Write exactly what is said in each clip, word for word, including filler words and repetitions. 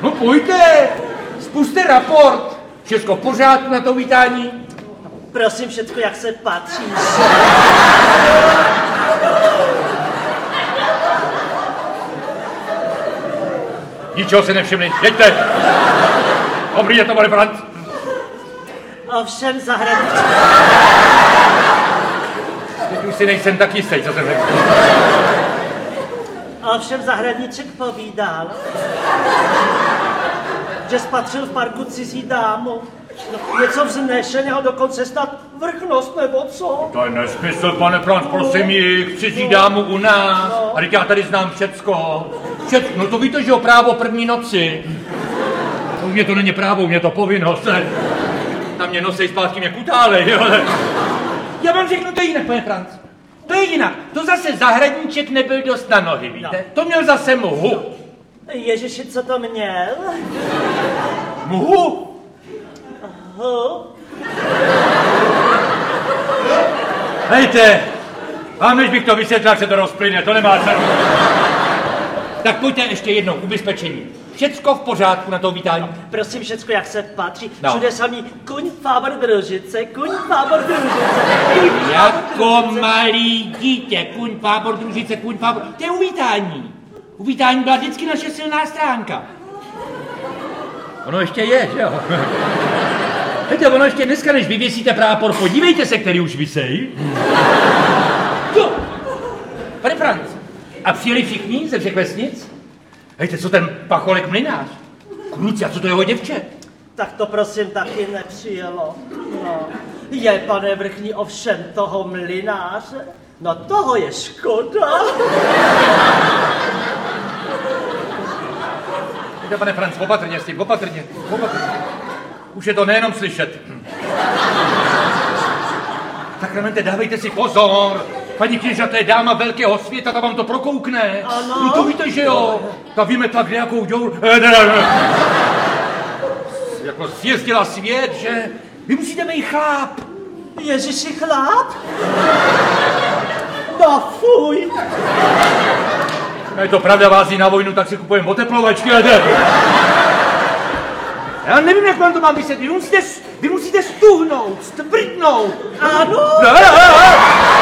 No pojďte, spuste raport. Všechno v pořádku na to vítání? Prosím, všetko, jak se patří. Ničeho se nevšimli, jeďte. Dobrý je to, pane Franc. Ovšem zahraničí. Teď už si nejsem tak jistý, co jsem řekl. Ovšem zahradníček povídal, že spatřil v parku cizí dámu. No, něco vznešeného, dokonce snad vrchnost, nebo co? To je nesmysl, pane Franc, prosím jich, cizí dámu u nás. No. A teď já tady znám všecko. Všecko, no to víte, že o právo první noci. U mě to není právo, u mě to povinnost. Na mě nosej zpátky mě kutále, jo. Já vám řeknu, to je jinak, pane Franc. To je jinak. To zase zahradníček nebyl dost na nohy, víte? No. To měl zase muhu. Ježiši, co to měl? Muhu? Hu? Hejte, vám než bych to vysvětlil, se to rozplyne, to nemá cenu. Tak pojďte ještě jednou, ubezpečení. Všecko v pořádku na to vítání? No, prosím, všecko, jak se patří. No. Všude samý kuň, fábor, družice, kuň, fábor, družice. Kuň, jako malý dítě, kuň, fábor, družice, kuň, fábor. To je uvítání. Uvítání byla vždycky naše silná stránka. Ono ještě je, že jo? Víte, ono ještě dneska, než vyvěsíte prápor, podívejte se, který už visej. Jo. Pane Franc, a přijeli všichni ze všech vesnic? Hejte, co ten pacholek mlynář? Kluci, a co to jeho děvče? Tak to prosím taky nepřijelo. No. Je, pane vrchní, ovšem toho mlynáře? No toho je škoda. Víte, pane Franc, opatrně s tím, opatrně, opatrně. Už je to nejenom slyšet. Sakramente, dávejte si pozor. Paní kněžna, to je dáma velkého světa, ta vám to prokoukne. Ano. No to víte, že jo. Ta vymetla kdejakou děur. Jako zjezdila svět, že? Vy musíte být chláp. Ježiši, chláp? No fuj. Je to pravda, vází na vojnu, tak si kupujeme oteplovačky. Já nevím, jak vám to mám vysvětlit. Vy musíte, vy musíte stuhnout, stvrdnout. Ano. No, no, no.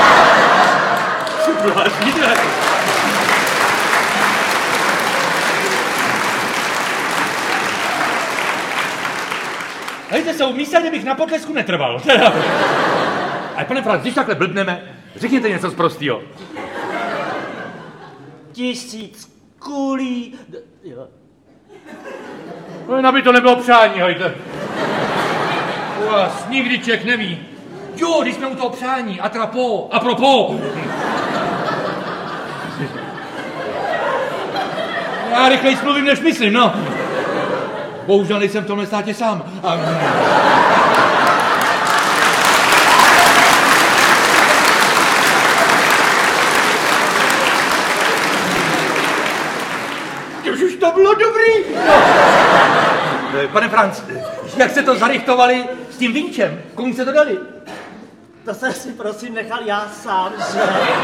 Hejte se, místa, kdybych na potlesku netrval. Ale pane Franc, když takhle blbneme, řekněte něco zprostýho. Tisíc kulí. Jo. No, aby to nebylo přání, hejte. U vás nikdy člověk neví. Jo, když jsme u toho přání, atrapo, apropo. Já rychleji mluvím, než myslím, no. Bohužel nejsem v tomhle státě sám. A... Už to bylo dobrý. No. Pane Franc, jak jste to zarychtovali s tím vinčem? Komu jste to dali? To jsem si prosím nechal já sám, že?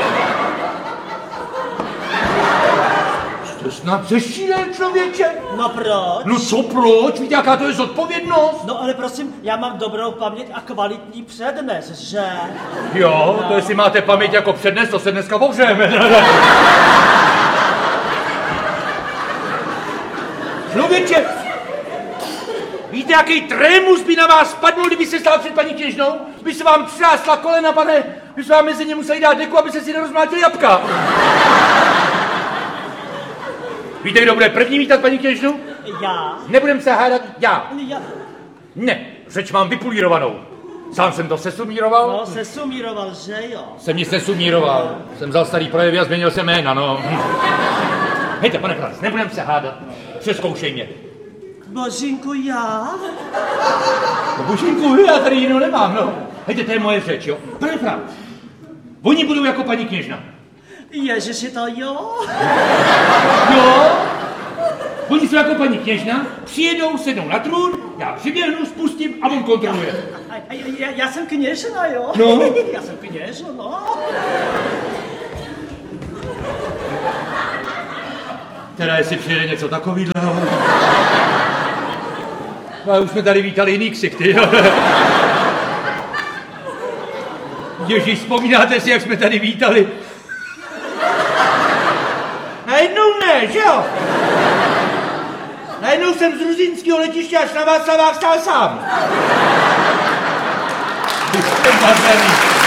Jste snad zešílen, člověče? No proč? No co proč? Víte, jaká to je zodpovědnost? No ale prosím, já mám dobrou paměť a kvalitní přednes, že? Jo, no. To jestli máte paměť jako přednes, to se dneska povřeme. Člověče, víte, jaký trémus by na vás spadnul, kdyby se stál před paní kněžnou? By se vám třásla kolena, pane, by se vám mezi ně museli dát deku, aby se si nerozmlátili jabka. Víte, kdo bude první vítat paní kněžnu? Já. Nebudem se hádat, já. Já. Ne, řeč mám vypulírovanou. Sám jsem to sesumíroval. No, sesumíroval, že jo? Jsem ji sesumíroval. Jsem vzal starý projevy a změnil jsem jména, no. Hejte, pane Franc, nebudem se hádat. Přezkoušej mě. Božínku, já? No Božínku, já tady jinou nemám, no. Hejte, to je moje řeč, jo. Pane Franc, oni budou jako paní kněžna. Ježiši, to jo? Jo. Oni jsou jako paní kněžna, přijedou, sednou na trůn, já přiběhnu, spustím a on kontroluje. A, a, já, já jsem kněžna, jo? No. Já jsem kněžna, no. Teda jestli přijede něco takovýhleho. No, už jsme tady vítali jiný ksichty, jo. Ježíš, vzpomínáte si, jak jsme tady vítali? Najednou ne, že jo? Najednou jsem z Ruzínského letiště až na Václavák stál sám. Vy jste mazlený.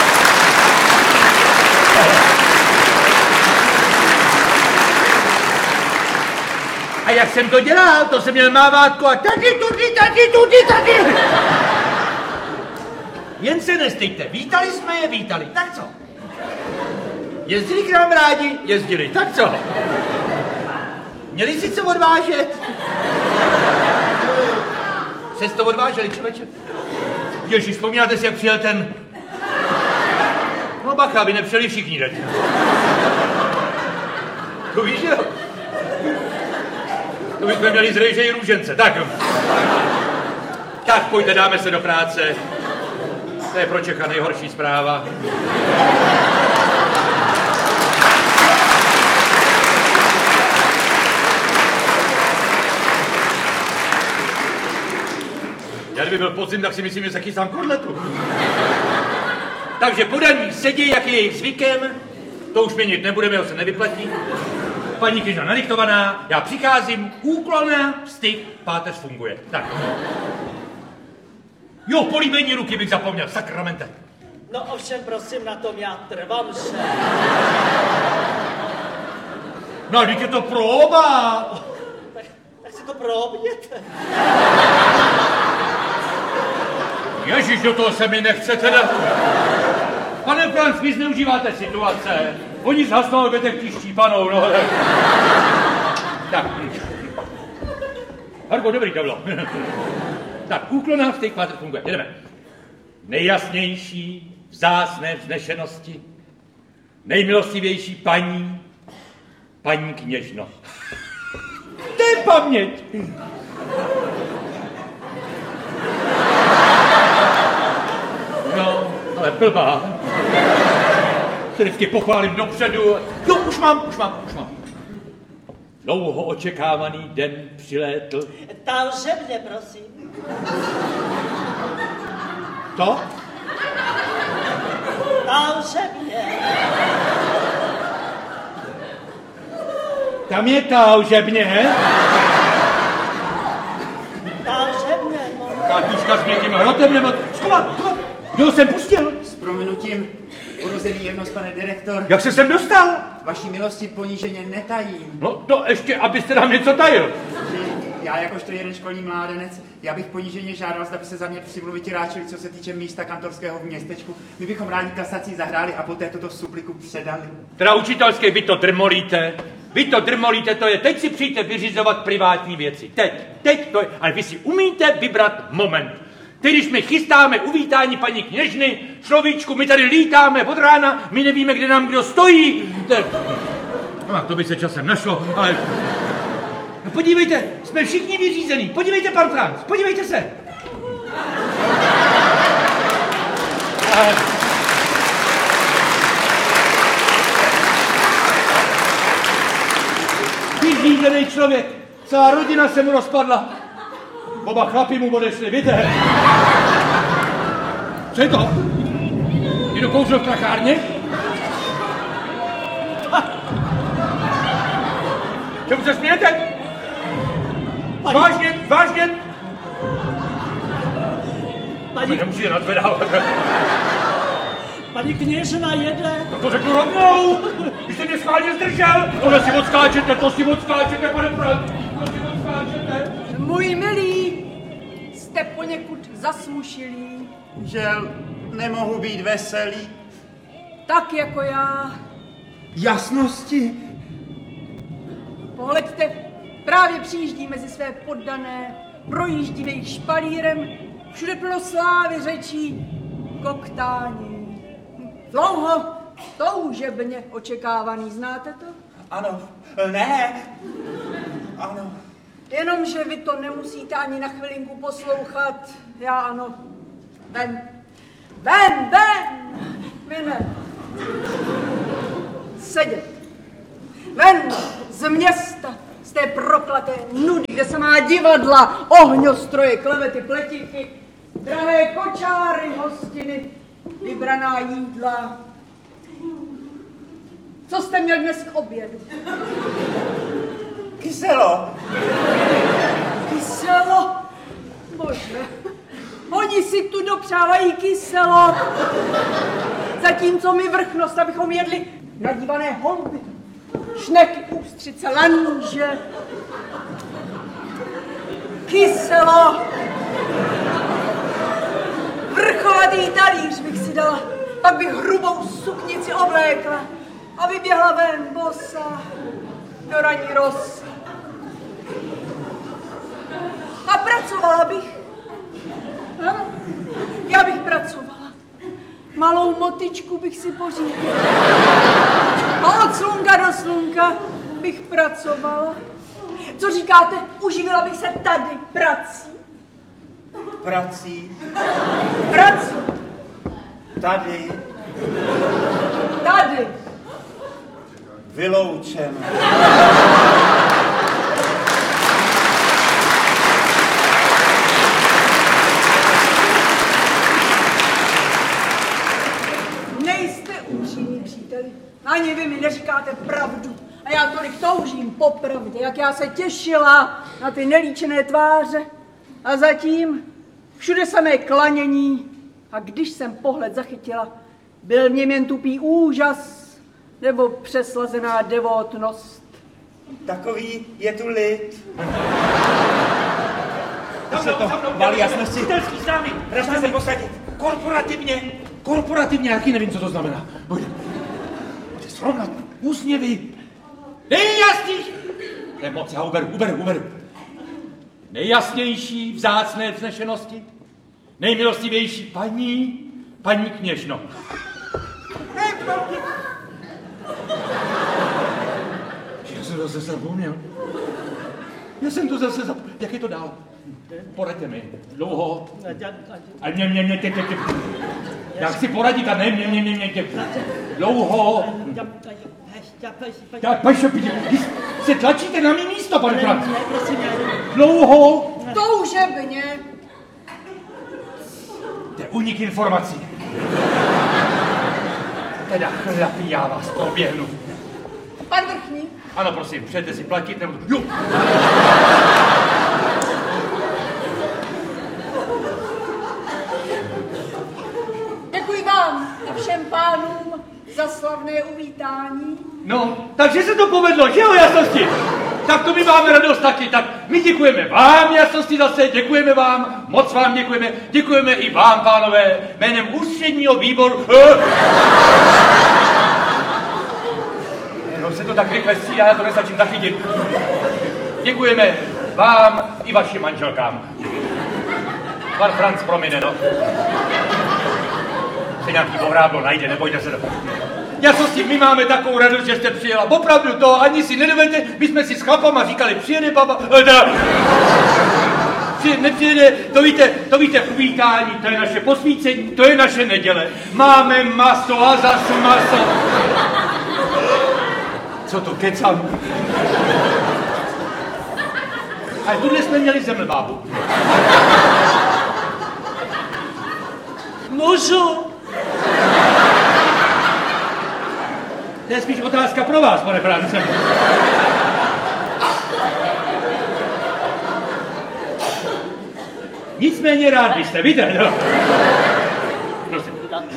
A jak jsem to dělal, to jsem měl mávátko a tady, tudy, tady, tudy, tady. Jen se nestejte, vítali jsme je, vítali, tak co? Jezdili k nám rádi, jezdili, tak co? Měli si co odvážet? Jste to odváželi, člověče? Ježíš, vzpomínáte si, jak přijel ten... No bacha, aby nepřijeli všichni, teď. To víš, jo? To bychom měli z rejže i růžence, tak. Tak, pojďte, dáme se do práce. To je pro Čecha nejhorší zpráva. Já kdyby byl podzim, tak si myslím, že se chystám kotletu. Takže podaní sedí, jak je jejich zvykem. To už měnit nebudeme, ho se nevyplatí. Paní knižna nadiktovaná, já přicházím, úklona, styk, páteř funguje. Tak. Jo, políbení ruky bych zapomněl, sakramente. No ovšem, prosím, na tom já trvám, že... No, teď je to próba. Tak, tak si to proběte. Ježíš, do toho se mi nechce teda. Pane Franc, vy zneužíváte situace. Oni zhasnou, ale budete chtít panou, no. Tak. Harko, dobrý to bylo. Tak, úklona v těch páteř funguje. Jedeme. Nejjasnější, vzácné vznešenosti, nejmilostivější paní, paní kněžno. To je paměť. No, ale blbá. Se vždycky pochválím dopředu. Jo, už mám, už mám, už mám. Dlouho očekávaný den přilétl. Takže mě, prosím. To? Takže mě. Tam je taužebně. Takže mě, no. Kátička s měkkým hrotem, nebo... Skovat, skovat. Kdo jsem pustil? S prominutím, urozený jemnost, pane direktor. Jak se sem dostal? Vaší milosti poníženě netajím. No to ještě, abyste nám něco tajil. Že já jakožto jeden školní mládenec, já bych poníženě žádal, zda by se za mě přimluvit vytyráčili, co se týče místa kantorského v městečku. My bychom rádi kasací zahráli a poté tuto supliku předali. Teda učitelské, vy to drmolíte. Vy to drmolíte, to je, teď si přijďte vyřizovat privátní věci. Teď, teď to je, ale vy si umíte vybrat moment. Teď, když my chystáme uvítání paní kněžny, človíčku, my tady lítáme od rána, my nevíme, kde nám kdo stojí. Tak, no, to by se časem našlo, ale... No podívejte, jsme všichni vyřízení. Podívejte, pan Franc, podívejte se. Ale... Vyřízený člověk, celá rodina se mu rozpadla. Oba chlapi mu odešli, víte? Co je to? Jdu kouřil v prachárně? Čemu se smějete? Paní... Vážně, vážně? Paní... Nemusíte nadvedávat. Paní kněžna jede. No to řeknu rovnou. Vy jste mě schválně zdržel. Tohle si odskáčete, to si odskáčete, pane Franc. To si odskáčete. Můj milý, jste poněkud zasmušilý. Žel, nemohu být veselý. Tak jako já. Jasnosti. Pohleďte, právě přijíždí mezi své poddané, projíždíme jich špalírem, všude plno slávy, řečí, koktání. Dlouho, toužebně očekávaný, znáte to? Ano, ne. Ano. Jenomže vy to nemusíte ani na chvilinku poslouchat, já ano. Ven, ven, ven, vy ne. Sedět. Ven z města, z té prokleté nudy, kde se má divadla, ohňostroje, klevety, pletíky, drahé kočáry, hostiny, vybraná jídla. Co jste měl dnes k obědu? Kyselo. Kyselo? Bože, oni si tu dopřávají kyselo, zatímco my vrchnost, abychom jedli nadívané holuby, šneky, ústřice, lanže, kyselo, vrchovatý talíř bych si dala, pak bych hrubou suknici oblékla a vyběhla ven bosa do ranní rosy. A pracovala bych. Ano, já bych pracovala. Malou motičku bych si pořídila. A od slunka do slunka bych pracovala. Co říkáte, uživila bych se tady prací? Prací. Prací. Tady. Tady. Vyloučeno. Nejste upřímní příteli. Ani vy mi neříkáte pravdu. A já tolik toužím po pravdě, jak já se těšila na ty nelíčené tváře. A zatím všude samé klanění. A když jsem pohled zachytila, byl v něm jen tupý úžas nebo přeslazená devotnost. Takový je tu lid. To se to valí jasnosti. Přítelský známý. Ražte se posadit. Korporativně. Korporativně, jaký nevím, co to znamená. Pojďte. Pojďte srovnat. Úsměvy. Nejjasnější. To je moc, já uberu, uberu, uberu. Nejjasnější, vzácné vznešenosti. Nejmilostivější paní, paní kněžno. Já jsem to zase zapomněl. Já jsem to zase zapomněl. Jak je to dál? Poraďte mi. Dlouho. A mě, mě, mě, tě, tě, tě. Já chci poradit a ne, mě, mě, mě, mě, tě. Dlouho. Tak, pašo, pětě, se tlačíte na mý místo, pane Franc. Dlouho. Toužebně. To je únik informací. Teda chlapí, já vás proběhnu. Pan vrchní. Ano, prosím, přejete si platit, nebo... Jo. Děkuji vám a všem pánům za slavné uvítání. No, takže se to povedlo, že jo, jasnosti? Tak to my máme radost taky, tak my děkujeme vám, jasnosti zase, děkujeme vám, moc vám děkujeme, děkujeme i vám, pánové, jménem ústředního výboru... No se to tak rychle střídá, já to nestačím zachytit. Děkujeme vám i vašim manželkám. Pan Franc promine, no. Se nějaký pohráblo najde, nebojte se to. Jasnosti, my máme takovou radost, že jste přijela. Opravdu to ani si nedovedete, my jsme si s chlapama říkali, přijede baba, da. Přijede, nepřijede, to víte, to víte, uvítání, to je naše posvícení, to je naše neděle. Máme maso a zas maso. Co to kecám? A tuhle jsme měli zemlbábu. Můžu? To je spíš otázka pro vás, pane France. Nicméně rád byste, víte, no. Prosím.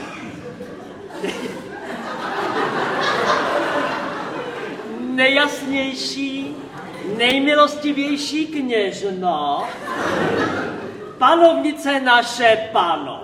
Nejjasnější, nejmilostivější kněžno, panovnice naše pano.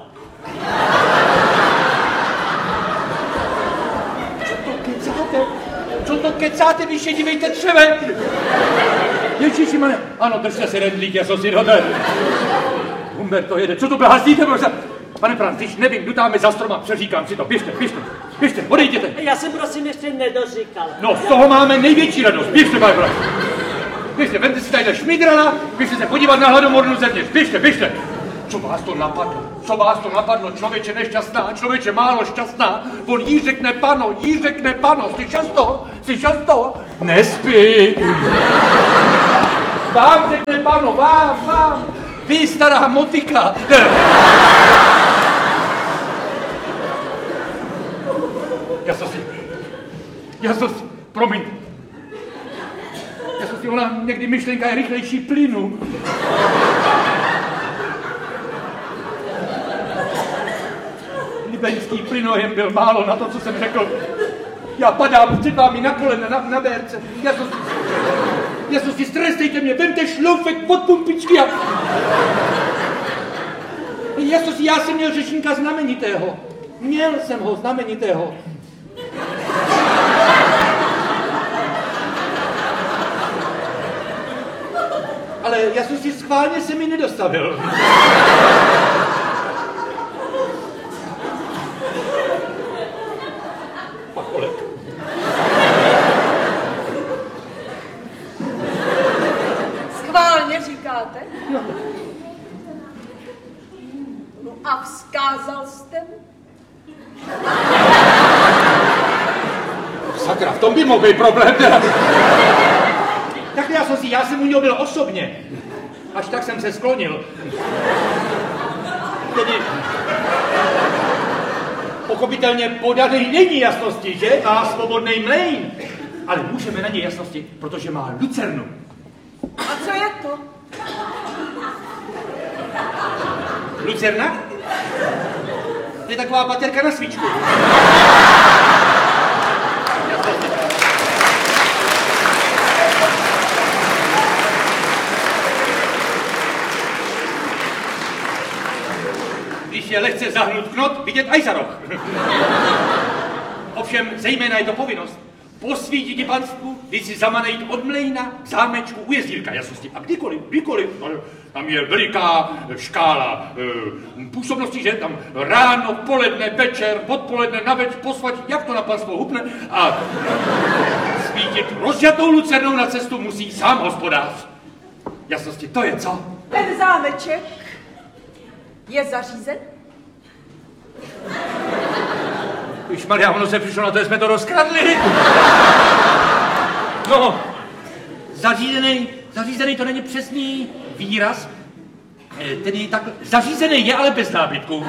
Kecáte? Co to kecáte, vy šedivejte třeve? Ježišimane, ano, držte se rendlík, já jsem si dotel. Humberto jede, co to blázdíte, prosím? Pane Franc, když nevím, dutáme za stroma, přeříkám si to, běžte, běžte, běžte, odejděte. Já jsem prosím ještě nedoříkal. No, z toho máme největší radost, běžte, pane Franc. Běžte, vemte si tadyhle šmidrala, běžte se podívat na hladomornou země, běžte, běžte. Co vás to napadlo? Co vás to napadlo? Člověče nešťastná, člověče málo šťastná. On jí řekne pano, jí řekne pano. Slyšel jsi to? Slyšel jsi to? Nespí. Vám řekne páno, vám, vám. Vy stará motika. Já jsem si, já jsem si, promiň. Já jsem si, ona někdy myšlenka je rychlejší plynu. Libeňský plynojem byl málo na to, co jsem řekl. Já padám před vámi na kolena, na, na dérce. Já jsem si, já jsem si, strestejte mě, vemte šloufek od pumpičky a... Já jsem si, já jsem měl řečníka znamenitého. Měl jsem ho znamenitého. Ale já jsem si schválně se mi nedostavil. Pakolek. Schválně říkáte? No. No a vzkázal jste mu? Sakra, v tom by mohl být problém. Tak já jsem si, já jsem u něho byl osobně. Až tak jsem se sklonil. Tedy... Pochopitelně podaný není jasnosti, že? Má svobodný mlejn. Ale můžeme na něj jasnosti, protože má lucernu. A co je to? Lucerna? To je taková baterka na svíčku. Když je lehce zahnut knot, vidět aj za roh. Ovšem, zejména je to povinnost. Posvítit panstvu, když si zamanejt od mlejna k zámečku u jezdílka jasnosti. A kdykoliv, kdykoliv, tam je veliká škála e, působností, že tam ráno, poledne, večer, odpoledne, naveč, posvať, jak to na panstvo hupne. A svítit rozžatou lucernou na cestu musí sám hospodář. Jasnosti, to je co? Ten zámeček je zařízen? Ježmarja, ono se přišlo na to, že jsme to rozkradli. No, zařízený, zařízený to není přesný výraz. E, tedy tak, zařízený je, ale bez nábytku.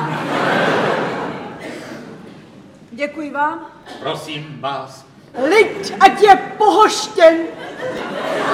Děkuji vám. Prosím vás. Lid, ať je pohoštěn.